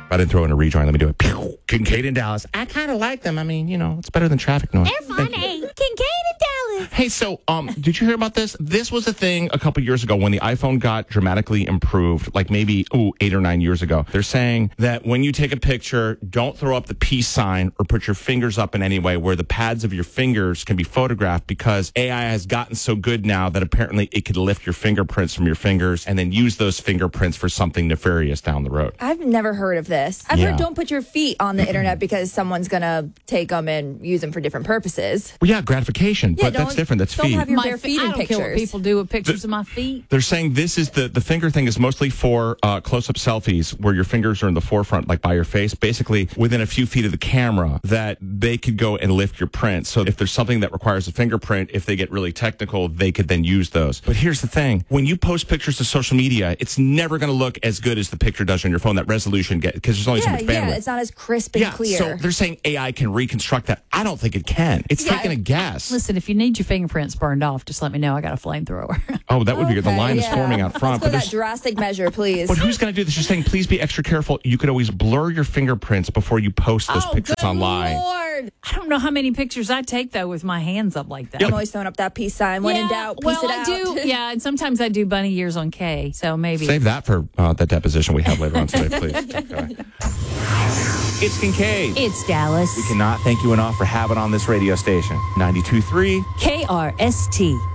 I didn't throw in a rejoin. Let me do it. Pew! Kincaid in Dallas. I kind of like them. I mean, it's better than traffic noise. They're funny. Kincaid in Dallas. Hey, so did you hear about this? This was a thing a couple years ago when the iPhone got dramatically improved, like maybe 8 or 9 years ago. They're saying that when you take a picture, don't throw up the peace sign or put your fingers up in any way where the pads of your fingers can be photographed, because AI has gotten so good now that apparently it could lift your fingerprints from your fingers and then use those fingerprints for something nefarious down the road. I've never heard of this. I've heard don't put your feet on the internet because someone's going to take them and use them for different purposes. Well, yeah, gratification, but that's different. That's feet. Don't have your bare feet in I don't pictures. care what people do with pictures of my feet. They're saying this is the finger thing is mostly for close-up selfies where your fingers are in the forefront, like by your face, basically within a few feet of the camera, that they could go and lift your print. So if there's something that requires a fingerprint, if they get really technical, they could then use those. But here's the thing. When you post pictures to social media, it's never going to look as good as the picture does on your phone. That resolution because there's only so much bandwidth. Yeah, it's not as crisp and clear. So they're saying AI can reconstruct that. I don't think it can. It's taking a guess. Listen, if you need your fingerprints burned off, just let me know. I got a flamethrower. Oh, that would be good. The line is forming out front. Let's go that drastic measure, please. But who's going to do this? You're saying, please be extra careful. You could always blur your fingerprints before you post those pictures good online. Lord. I don't know how many pictures I take, though, with my hands up like that. I'm always throwing up that peace sign. When in doubt, peace it out. I do. Yeah, and sometimes I do bunny ears on K, so maybe. Save that for the deposition we have later on today, please. Okay. It's Kincaid. It's Dallas. We cannot thank you enough for having on this radio station. 92.3 KRST.